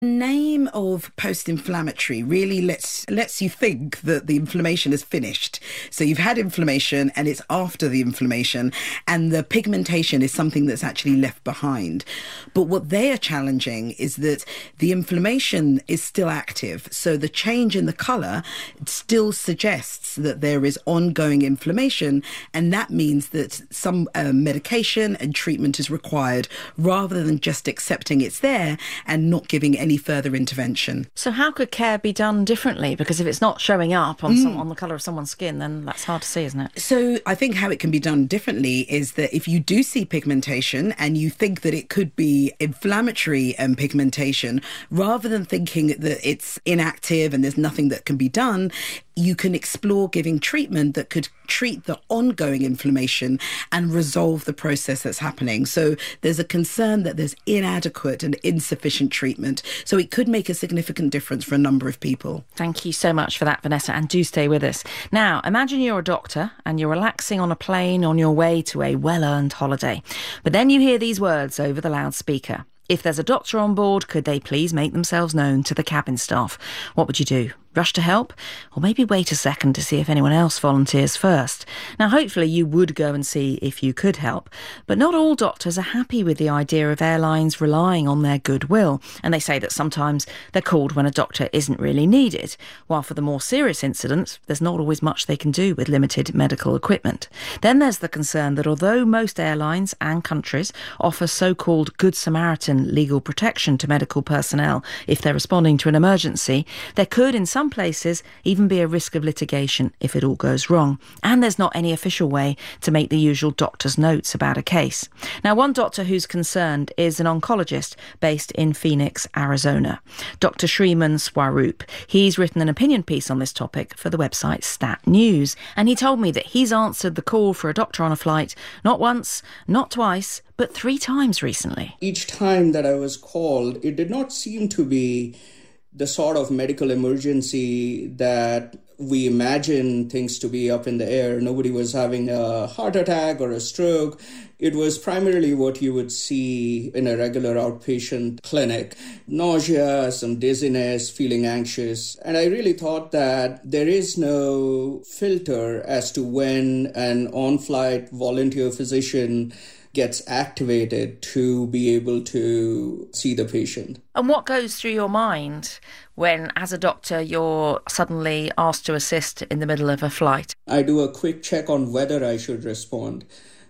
Name of post-inflammatory really lets you think that the inflammation is finished. So you've had inflammation and it's after the inflammation, and the pigmentation is something that's actually left behind. But what they are challenging is that the inflammation is still active. So the change in the colour still suggests that there is ongoing inflammation, and that means that some medication and treatment is required rather than just accepting it's there and not giving any further intervention. So how could care be done differently? Because if it's not showing up on the colour of someone's skin, then that's hard to see, isn't it? So I think how it can be done differently is that if you do see pigmentation and you think that it could be inflammatory pigmentation, rather than thinking that it's inactive and there's nothing that can be done, you can explore giving treatment that could treat the ongoing inflammation and resolve the process that's happening. So there's a concern that there's inadequate and insufficient treatment. So it could make a significant difference for a number of people. Thank you so much for that, Vanessa, and do stay with us. Now, imagine you're a doctor and you're relaxing on a plane on your way to a well-earned holiday. But then you hear these words over the loudspeaker. If there's a doctor on board, could they please make themselves known to the cabin staff? What would you do? Rush to help? Or maybe wait a second to see if anyone else volunteers first? Now, hopefully you would go and see if you could help. But not all doctors are happy with the idea of airlines relying on their goodwill. And they say that sometimes they're called when a doctor isn't really needed. While for the more serious incidents, there's not always much they can do with limited medical equipment. Then there's the concern that although most airlines and countries offer so-called Good Samaritan legal protection to medical personnel if they're responding to an emergency, there could in some places even be a risk of litigation if it all goes wrong. And there's not any official way to make the usual doctor's notes about a case. Now, one doctor who's concerned is an oncologist based in Phoenix, Arizona, Dr. Shriman Swaroop. He's written an opinion piece on this topic for the website Stat News, and he told me that he's answered the call for a doctor on a flight not once, not twice, but 3 times recently. Each time that I was called, it did not seem to be the sort of medical emergency that we imagine things to be up in the air. Nobody was having a heart attack or a stroke. It was primarily what you would see in a regular outpatient clinic. Nausea, some dizziness, feeling anxious. And I really thought that there is no filter as to when an on-flight volunteer physician gets activated to be able to see the patient. And what goes through your mind when, as a doctor, you're suddenly asked to assist in the middle of a flight? I do a quick check on whether I should respond,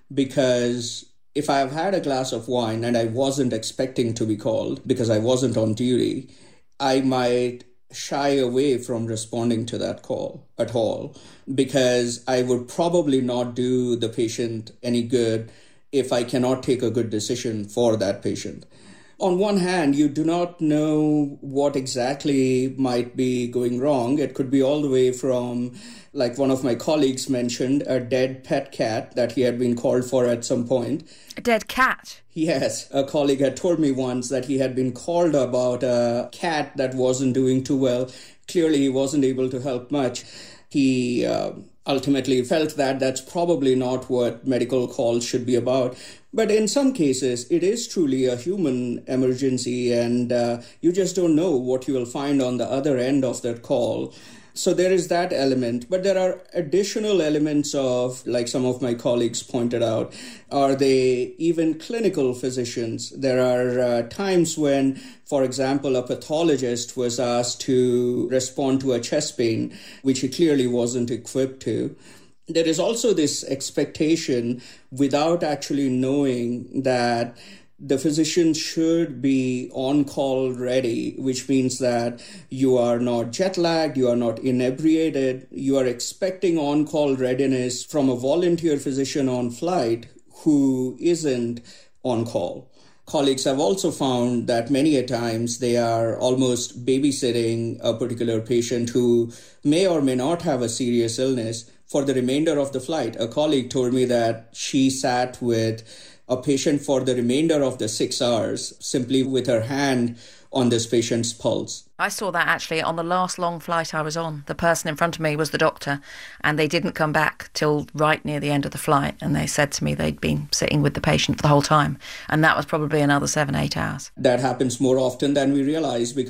because if I've had a glass of wine and I wasn't expecting to be called because I wasn't on duty, I might shy away from responding to that call at all, because I would probably not do the patient any good if I cannot take a good decision for that patient. On one hand, you do not know what exactly might be going wrong. It could be all the way from, like one of my colleagues mentioned, a dead pet cat that he had been called for at some point. A dead cat? Yes. A colleague had told me once that he had been called about a cat that wasn't doing too well. Clearly, he wasn't able to help much. He ultimately felt that that's probably not what medical calls should be about. But in some cases, it is truly a human emergency, and you just don't know what you will find on the other end of that call. So there is that element. But there are additional elements of, like some of my colleagues pointed out, are they even clinical physicians? There are times when, for example, a pathologist was asked to respond to a chest pain, which he clearly wasn't equipped to. There is also this expectation, without actually knowing, that the physician should be on-call ready, which means that you are not jet-lagged, you are not inebriated, you are expecting on-call readiness from a volunteer physician on flight who isn't on-call. Colleagues have also found that many a times they are almost babysitting a particular patient who may or may not have a serious illness for the remainder of the flight. A colleague told me that she sat with a patient for the remainder of the 6 hours, simply with her hand on this patient's pulse. I saw that actually on the last long flight I was on. The person in front of me was the doctor, and they didn't come back till right near the end of the flight, and they said to me they'd been sitting with the patient for the whole time, and that was probably another 7-8 hours. That happens more often than we realize, because